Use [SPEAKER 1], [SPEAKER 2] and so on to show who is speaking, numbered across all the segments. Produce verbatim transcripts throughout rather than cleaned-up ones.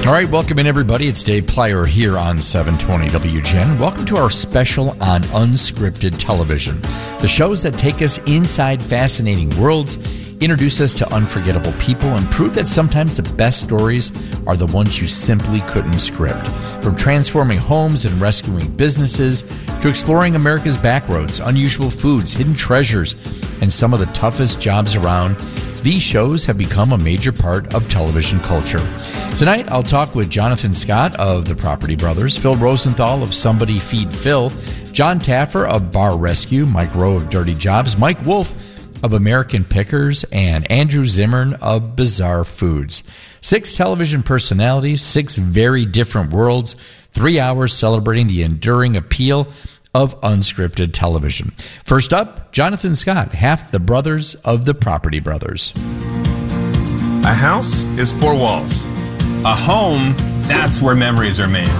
[SPEAKER 1] All right, welcome in, everybody. It's Dave Plyer here on seven twenty W G N. Welcome to our special on unscripted television. The shows that take us inside fascinating worlds, introduce us to unforgettable people, and prove that sometimes the best stories are the ones you simply couldn't script. From transforming homes and rescuing businesses to exploring America's backroads, unusual foods, hidden treasures, and some of the toughest jobs around, these shows have become a major part of television culture. Tonight, I'll talk with Jonathan Scott of The Property Brothers, Phil Rosenthal of Somebody Feed Phil, John Taffer of Bar Rescue, Mike Rowe of Dirty Jobs, Mike Wolf of American Pickers, and Andrew Zimmern of Bizarre Foods. Six television personalities, six very different worlds, three hours celebrating the enduring appeal of unscripted television. First up, Jonathan Scott, half the brothers of The Property Brothers.
[SPEAKER 2] A house is four walls.
[SPEAKER 3] A home, that's where memories are made.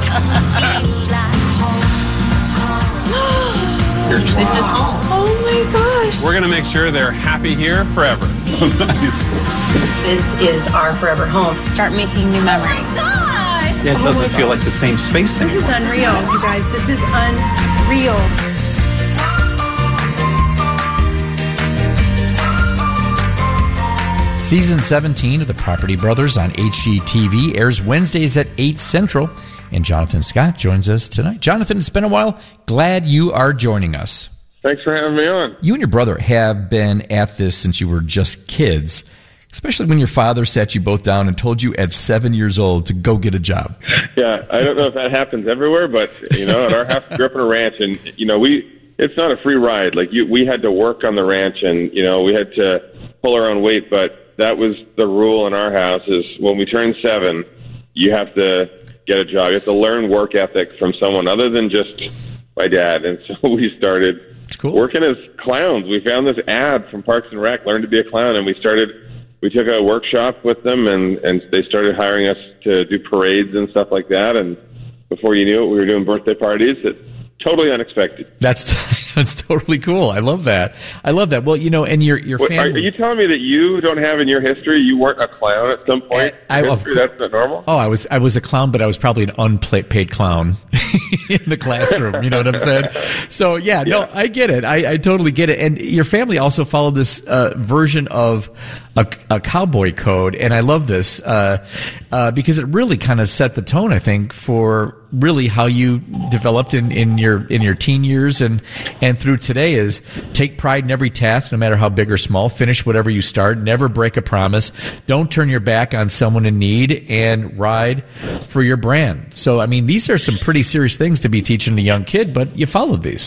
[SPEAKER 4] This is home.
[SPEAKER 5] Oh my gosh.
[SPEAKER 3] We're going to make sure they're happy here forever. So nice.
[SPEAKER 4] This is our forever home.
[SPEAKER 5] Start making new memories.
[SPEAKER 6] Yeah, it doesn't feel like the same space anymore.
[SPEAKER 7] This is unreal, you guys. This is unreal.
[SPEAKER 1] Season seventeen of The Property Brothers on H G T V airs Wednesdays at eight Central, and Jonathan Scott joins us tonight. Jonathan, it's been a while. Glad you are joining us.
[SPEAKER 8] Thanks for having me on.
[SPEAKER 1] You and your brother have been at this since you were just kids, especially when your father sat you both down and told you at seven years old to go get a job.
[SPEAKER 8] Yeah, I don't know if that happens everywhere, but, you know, at our house, we grew up in a ranch, and, you know, we it's not a free ride. Like, you, we had to work on the ranch, and, you know, we had to pull our own weight, but that was the rule in our house is when we turn seven, you have to get a job. You have to learn work ethic from someone other than just my dad. And so we started
[SPEAKER 1] cool.
[SPEAKER 8] working as clowns. We found this ad from Parks and Rec, Learn to be a Clown, and we started, we took a workshop with them, and, and they started hiring us to do parades and stuff like that. And before you knew it, we were doing birthday parties that totally unexpected.
[SPEAKER 1] That's that's totally cool. I love that. I love that. Well, you know, and your your
[SPEAKER 8] What,
[SPEAKER 1] family.
[SPEAKER 8] Are you telling me that you don't have in your history, you weren't a clown at some point?
[SPEAKER 1] I,
[SPEAKER 8] in
[SPEAKER 1] of
[SPEAKER 8] history?
[SPEAKER 1] course-
[SPEAKER 8] That's not normal?
[SPEAKER 1] Oh, I was I was a clown, but I was probably an unpaid clown in the classroom. You know what I'm saying? So yeah, no,
[SPEAKER 8] Yeah.
[SPEAKER 1] I get it. I, I totally get it. And your family also followed this uh, version of a, a cowboy code, and I love this uh, uh, because it really kind of set the tone, I think, for really how you developed in, in your in your teen years and and through today is take pride in every task, no matter how big or small. Finish whatever you start. Never break a promise. Don't turn your back on someone in need, and ride for your brand. So, I mean, these are some pretty serious things to be teaching a young kid, but you followed these.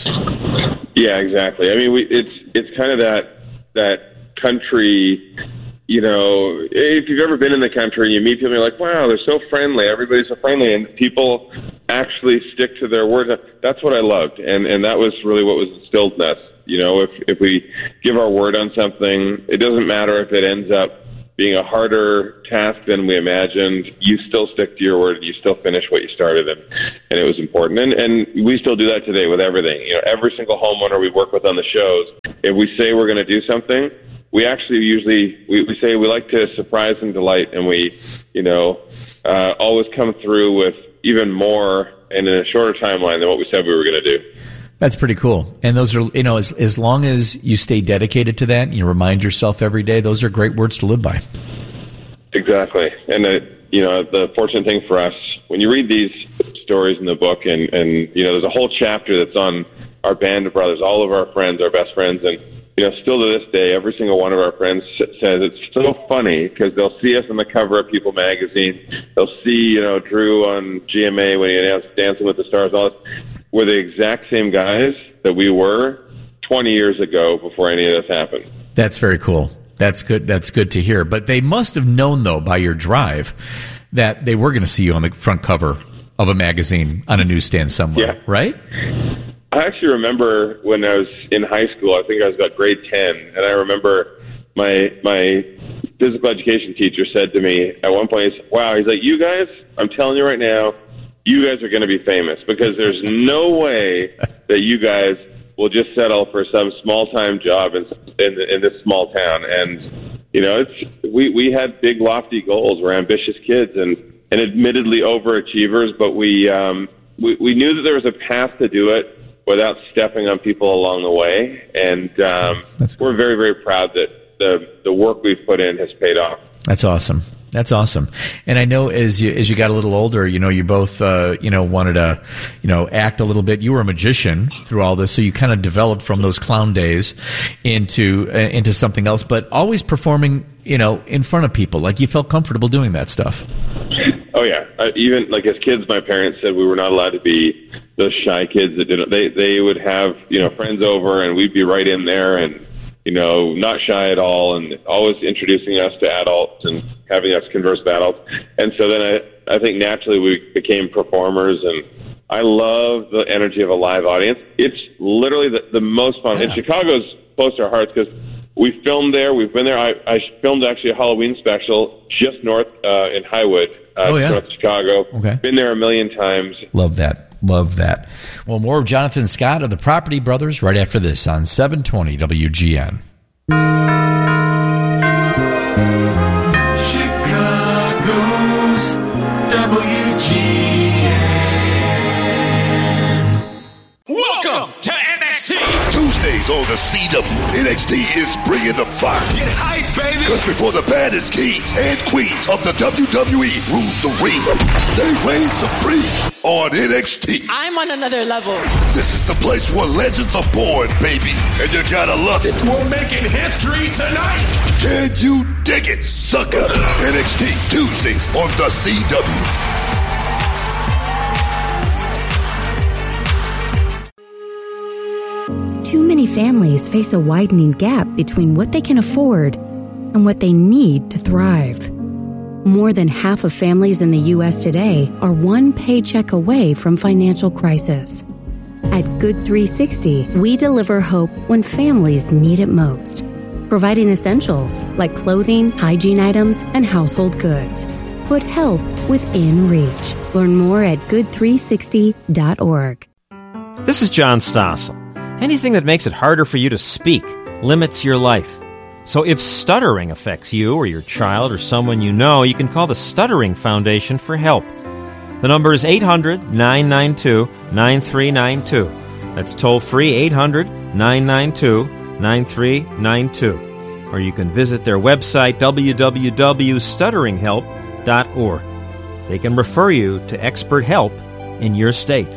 [SPEAKER 8] Yeah, exactly. I mean, we, it's it's kind of that that country. You know, if you've ever been in the country and you meet people, you're like, wow, they're so friendly. Everybody's so friendly, and people actually stick to their word. That's what I loved, and and that was really what was instilled in us. You know, if if we give our word on something, it doesn't matter if it ends up being a harder task than we imagined. You still stick to your word, and you still finish what you started, and and it was important. And and we still do that today with everything. You know, every single homeowner we work with on the shows, if we say we're going to do something, we actually usually, we, we say we like to surprise and delight, and we, you know, uh, always come through with even more and in a shorter timeline than what we said we were going to do.
[SPEAKER 1] That's pretty cool. And those are, you know, as as long as you stay dedicated to that and you remind yourself every day, those are great words to live by.
[SPEAKER 8] Exactly. And, uh, you know, the fortunate thing for us, when you read these stories in the book, and, and, you know, there's a whole chapter that's on our band of brothers, all of our friends, our best friends, and, you know, still to this day, every single one of our friends says it's so funny because they'll see us on the cover of People magazine. They'll see, you know, Drew on G M A when he announced Dancing with the Stars. All this. We're the exact same guys that we were twenty years ago before any of this happened.
[SPEAKER 1] That's very cool. That's good. That's good to hear. But they must have known, though, by your drive, that they were going to see you on the front cover of a magazine on a newsstand somewhere,
[SPEAKER 8] yeah.
[SPEAKER 1] right?
[SPEAKER 8] I actually remember when I was in high school, I think I was about grade ten, and I remember my my physical education teacher said to me at one point, he's, wow, he's like, you guys, I'm telling you right now, you guys are going to be famous because there's no way that you guys will just settle for some small-time job in, in, in this small town. And, you know, it's we, we had big, lofty goals. We're ambitious kids, and and admittedly overachievers, but we, um, we we knew that there was a path to do it without stepping on people along the way, and um, we're very, very proud that the the work we've put in has paid off.
[SPEAKER 1] That's awesome. That's awesome. And I know as you as you got a little older, you know, you both uh, you know wanted to, you know, act a little bit. You were a magician through all this, so you kind of developed from those clown days into uh, into something else, but always performing, you know, in front of people. Like you felt comfortable doing that stuff.
[SPEAKER 8] Oh yeah, uh, even like as kids, my parents said we were not allowed to be those shy kids that didn't. They they would have, you know, friends over, and we'd be right in there and, you know, not shy at all, and always introducing us to adults and having us converse with adults. And so then I, I think naturally we became performers, and I love the energy of a live audience. It's literally the, the most fun.
[SPEAKER 1] Yeah.
[SPEAKER 8] And Chicago's close to our hearts because we filmed there. We've been there. I, I filmed actually a Halloween special just north uh, in Highwood, uh,
[SPEAKER 1] oh, yeah.
[SPEAKER 8] north of Chicago.
[SPEAKER 1] Okay. Been
[SPEAKER 8] there a million times.
[SPEAKER 1] Love that. Love that. Well, more of Jonathan Scott of the Property Brothers right after this on seven twenty W G N.
[SPEAKER 9] Chicago's W G N. Welcome to N X T.
[SPEAKER 10] Tuesdays on the C W, N X T is bringing the fire.
[SPEAKER 9] Get hype, baby.
[SPEAKER 10] Because before the baddest kings and queens of the W W E rule the ring, they reign supreme on N X T.
[SPEAKER 5] I'm on another level.
[SPEAKER 10] This is the place where legends are born, baby, and you gotta love it.
[SPEAKER 9] We're making history tonight.
[SPEAKER 10] Can you dig it, sucker? N X T Tuesdays on the C W.
[SPEAKER 11] Too many families face a widening gap between what they can afford and what they need to thrive. More than half of families in the U S today are one paycheck away from financial crisis. At Good three sixty, we deliver hope when families need it most, providing essentials like clothing, hygiene items, and household goods. Put help within reach. Learn more at good three sixty dot org.
[SPEAKER 12] This is John Stossel. Anything that makes it harder for you to speak limits your life. So if stuttering affects you or your child or someone you know, you can call the Stuttering Foundation for help. The number is eight hundred, nine nine two, nine three nine two. That's toll-free eight hundred, nine nine two, nine three nine two. Or you can visit their website, w w w dot stuttering help dot org. They can refer you to expert help in your state.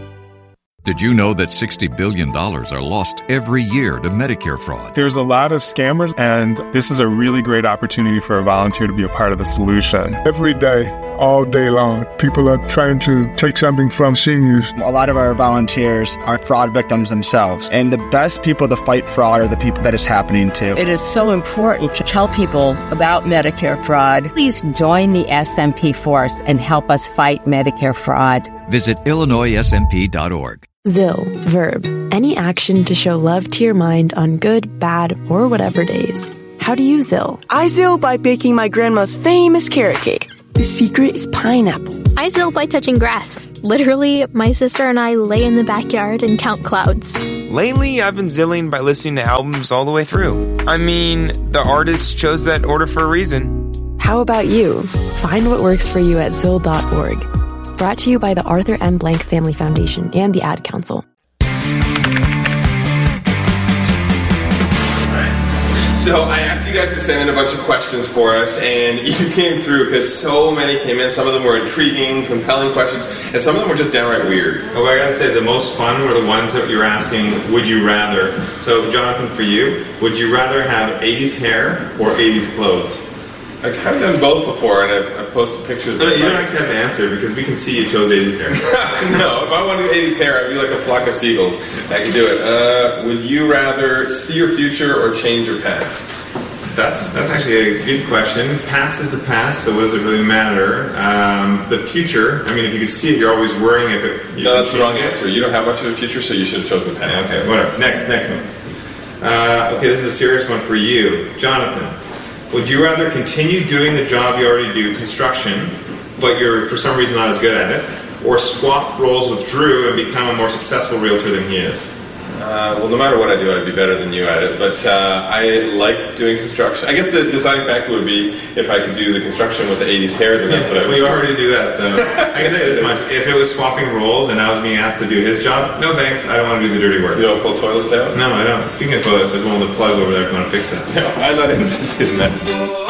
[SPEAKER 13] Did you know that sixty billion dollars are lost every year to Medicare fraud?
[SPEAKER 3] There's a lot of scammers, and this is a really great opportunity for a volunteer to be a part of the solution.
[SPEAKER 14] Every day, all day long, people are trying to take something from seniors.
[SPEAKER 15] A lot of our volunteers are fraud victims themselves, and the best people to fight fraud are the people that it's happening to.
[SPEAKER 16] It is so important to tell people about Medicare fraud. Please join the S M P force and help us fight Medicare fraud.
[SPEAKER 13] Visit illinois s m p dot org.
[SPEAKER 17] Zill, verb, any action to show love to your mind on good, bad, or whatever days. How do you Zill?
[SPEAKER 18] I Zill by baking my grandma's famous carrot cake. The secret is pineapple.
[SPEAKER 19] I Zill by touching grass. Literally, my sister and I lay in the backyard and count clouds.
[SPEAKER 20] Lately, I've been zilling by listening to albums all the way through. I mean, the artist chose that order for a reason.
[SPEAKER 17] How about you? Find what works for you at zill dot org. Brought to you by the Arthur M. Blank Family Foundation and the Ad Council.
[SPEAKER 2] So I asked you guys to send in a bunch of questions for us, and you came through because so many came in. Some of them were intriguing, compelling questions, and some of them were just downright weird.
[SPEAKER 21] Well, I gotta say, the most fun were the ones that you're asking, would you rather? So, Jonathan, for you, would you rather have eighties hair or eighties clothes?
[SPEAKER 2] I've kind of done both before, and I've, I've posted pictures.
[SPEAKER 21] No, you don't actually have to answer, because we can see you chose eighties hair.
[SPEAKER 2] No, if I wanted eighties hair, I'd be like a flock of seagulls. I can do it. Uh, would you rather see your future or change your past?
[SPEAKER 21] That's that's actually a good question. Past is the past, so what does it really matter? Um, the future, I mean, if you could see it, you're always worrying if it...
[SPEAKER 2] You no, that's the wrong it. answer. You don't have much of a future, so you should have chosen the past.
[SPEAKER 21] Okay, whatever. Next, next one. Uh, okay, this is a serious one for you. Jonathan. Would you rather continue doing the job you already do, construction, but you're for some reason not as good at it, or swap roles with Drew and become a more successful realtor than he is?
[SPEAKER 2] Uh, Uh, well, no matter what I do, I'd be better than you at it. But uh, I like doing construction. I guess the deciding factor would be if I could do the construction with the eighties hair, then that's what I would
[SPEAKER 21] We
[SPEAKER 2] do.
[SPEAKER 21] already do that, so I can tell you this much. If it was swapping roles and I was being asked to do his job, no thanks, I don't want to do the dirty work.
[SPEAKER 2] You don't pull toilets out?
[SPEAKER 21] No, I don't. Speaking of toilets, there's one with a plug over there if you want to fix it.
[SPEAKER 2] No, I'm not interested in that.